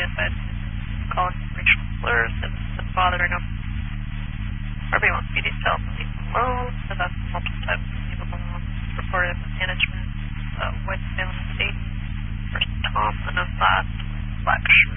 advised calling racial slurs if it's been bothering him. Harvey wants me to tell him leave him alone. I've asked him multiple times to leave him alone. Reported him to management. White Salem State. First Tom, and then last Black Schmidt.